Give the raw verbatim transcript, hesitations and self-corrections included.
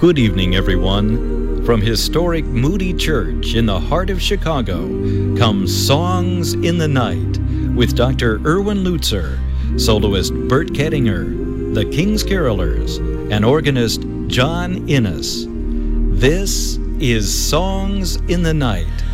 Good evening, everyone. From historic Moody Church in the heart of Chicago comes Songs in the Night with Doctor Erwin Lutzer, soloist Bert Kettinger, the King's Carolers, and organist John Innes. This is Songs in the Night.